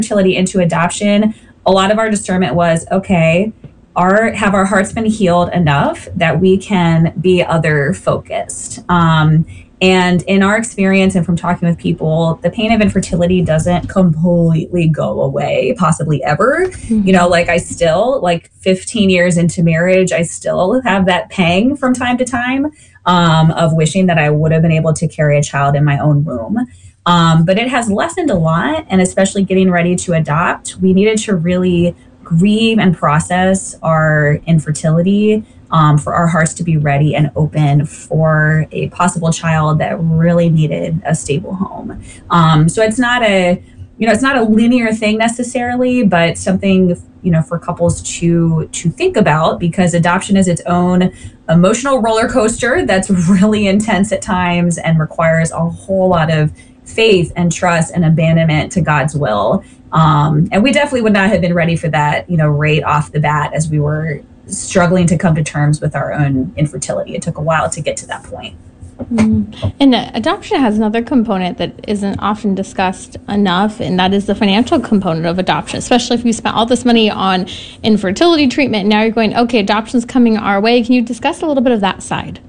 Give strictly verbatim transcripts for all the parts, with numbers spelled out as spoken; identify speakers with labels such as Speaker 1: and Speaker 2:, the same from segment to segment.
Speaker 1: fertility into adoption, a lot of our discernment was, okay, our have our hearts been healed enough that we can be other focused. Um, and in our experience and from talking with people, the pain of infertility doesn't completely go away, possibly ever. Mm-hmm. You know, like I still, like fifteen years into marriage, I still have that pang from time to time um, of wishing that I would have been able to carry a child in my own womb. Um, but it has lessened a lot, and especially getting ready to adopt, we needed to really grieve and process our infertility um, for our hearts to be ready and open for a possible child that really needed a stable home. Um, so it's not a, you know, it's not a linear thing necessarily, but something, you know, for couples to to think about, because adoption is its own emotional roller coaster that's really intense at times and requires a whole lot of faith and trust and abandonment to God's will. Um, and we definitely would not have been ready for that, you know, right off the bat as we were struggling to come to terms with our own infertility. It took a while to get to that point.
Speaker 2: Mm. And uh, adoption has another component that isn't often discussed enough, and that is the financial component of adoption, especially if you spent all this money on infertility treatment. And now you're going, okay, adoption's coming our way. Can you discuss a little bit of that side?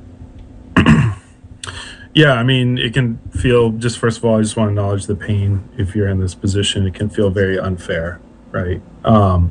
Speaker 3: Yeah, I mean, it can feel, just first of all, I just want to acknowledge the pain if you're in this position. It can feel very unfair, right? Um,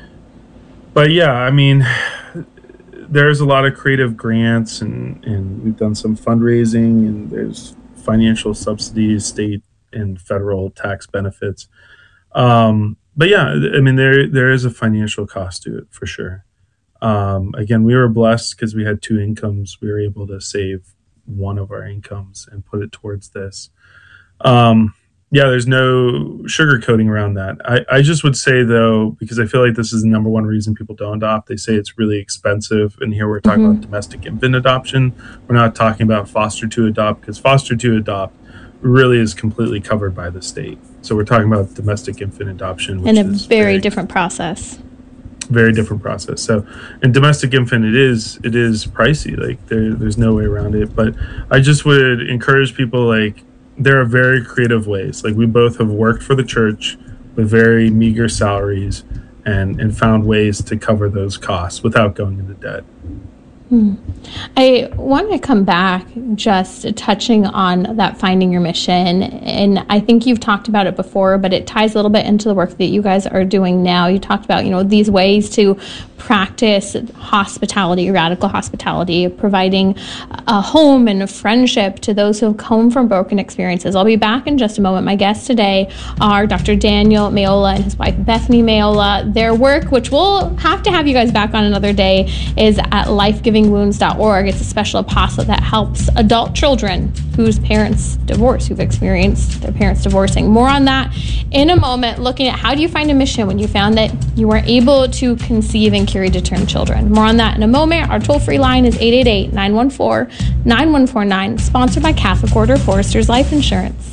Speaker 3: but yeah, I mean, there's a lot of creative grants, and, and we've done some fundraising, and there's financial subsidies, state and federal tax benefits. Um, but yeah, I mean, there there is a financial cost to it for sure. Um, again, we were blessed because we had two incomes. We were able to save one of our incomes and put it towards this. Um, yeah, there's no sugarcoating around that. I, I just would say, though, because I feel like this is the number one reason people don't adopt, they say it's really expensive. And here we're talking mm-hmm. about domestic infant adoption. We're not talking about foster to adopt, because foster to adopt really is completely covered by the state. So we're talking about domestic infant adoption, which
Speaker 2: and a
Speaker 3: is
Speaker 2: very,
Speaker 3: very
Speaker 2: different process.
Speaker 3: Very different process. So in domestic infant, it is it is pricey. Like there, there's no way around it. But I just would encourage people, like, there are very creative ways. Like, we both have worked for the church with very meager salaries and, and found ways to cover those costs without going into debt.
Speaker 2: Hmm. I want to come back just touching on that finding your mission. And I think you've talked about it before, but it ties a little bit into the work that you guys are doing now. You talked about, you know, these ways to practice hospitality, radical hospitality, providing a home and a friendship to those who have come from broken experiences. I'll be back in just a moment. My guests today are Doctor Daniel Mayola and his wife Bethany Mayola. Their work, which we'll have to have you guys back on another day, is at life giving wounds dot org. It's a special apostolate that helps adult children whose parents divorce, who've experienced their parents divorcing. More on that in a moment, looking at how do you find a mission when you found that you weren't able to conceive and carry to term children. More on that in a moment. Our toll-free line is eight eight eight, nine one four, nine one four nine, sponsored by Catholic Order Foresters Life Insurance.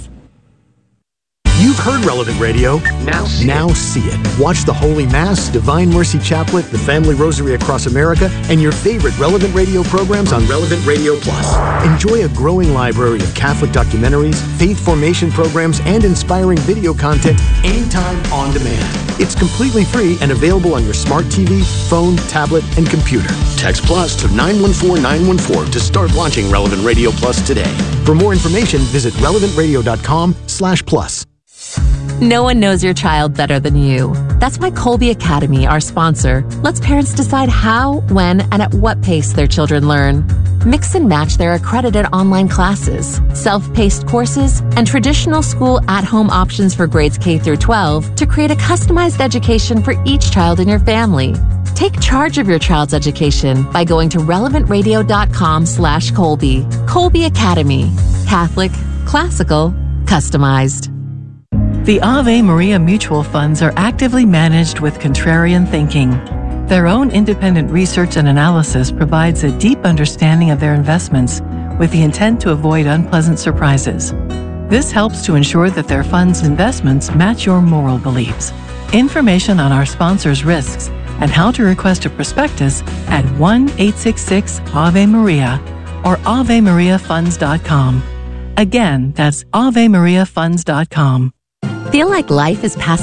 Speaker 4: You've heard Relevant Radio. Now see, now see it. Watch the Holy Mass, Divine Mercy Chaplet, the Family Rosary Across America, and your favorite Relevant Radio programs on Relevant Radio Plus. Enjoy a growing library of Catholic documentaries, faith formation programs, and inspiring video content anytime on demand. It's completely free and available on your smart T V, phone, tablet, and computer. Text Plus to nine one four nine one four to start launching Relevant Radio Plus today. For more information, visit relevant radio dot com slash plus.
Speaker 5: No one knows your child better than you. That's why Kolbe Academy, our sponsor, lets parents decide how, when, and at what pace their children learn. Mix and match their accredited online classes, self-paced courses, and traditional school at-home options for grades K through twelve to create a customized education for each child in your family. Take charge of your child's education by going to relevant radio dot com slash Kolbe. Kolbe Academy. Catholic, classical, customized.
Speaker 6: The Ave Maria mutual funds are actively managed with contrarian thinking. Their own independent research and analysis provides a deep understanding of their investments with the intent to avoid unpleasant surprises. This helps to ensure that their funds' investments match your moral beliefs. Information on our sponsors' risks and how to request a prospectus at one eight six six Ave Maria or ave maria funds dot com. Again, that's ave maria funds dot com.
Speaker 5: Feel like life is passing